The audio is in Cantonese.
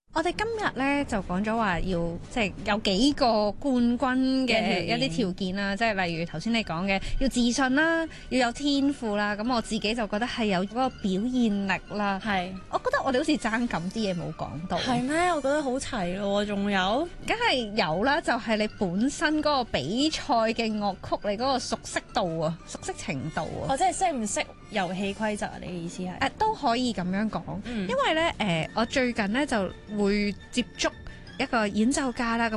我哋今日咧就講咗話要即係有幾個冠軍嘅一啲條件啦，即係例如頭先你講嘅要自信啦，要有天賦啦。咁我自己就覺得係有嗰個表現力啦。 係， 我覺得我哋好似爭咁啲嘢冇講到。 係咩？我覺得好齊咯，仲有， 梗係有啦，就係你本身嗰個比賽嘅樂曲，你嗰個熟悉度啊，熟悉程度啊。 或者係識唔識遊戲規則啊？你嘅意思係？ 都可以咁樣講，因為咧我最近咧就會接觸一個演奏家啦，咁